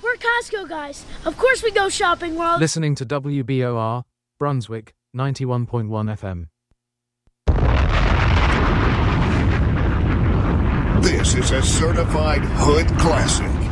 We're Costco guys. Of course we go shopping, World. Listening to WBOR, Brunswick, 91.1 FM. This is a certified hood classic.